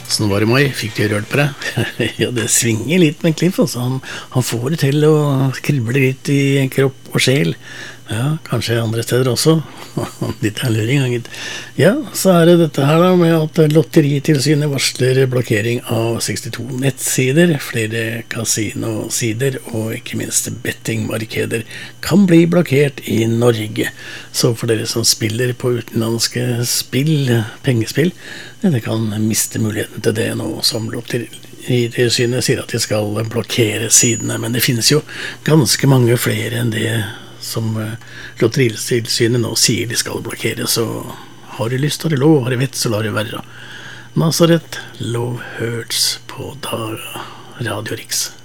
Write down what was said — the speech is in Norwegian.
Sånn var det, Mai. Fikk du rørt på deg? Ja, det svinger litt med Cliff, altså. Han får det til å krible litt i kropp og sjel. Ja, kanskje andre steder også. Litt er luring, gitt. Ja, så er det dette her da, med at Lotteritilsynet varsler blokkering av 62 nettsider, flere kasinosider og ikke minst bettingmarkeder kan bli blokkert i Norge. Så for dere som spiller på utenlandske spill, pengespill, dere kan miste muligheten til det nå som Lotteritilsynet sier at de skal blokkere sidene, men det finnes jo ganske mange flere enn det som Lotteritilsynet nå sier de skal blokkere, så har du lyst, har du lov, har du vett, så lar det være. Nazaret, Love Hurts på Radio Riks.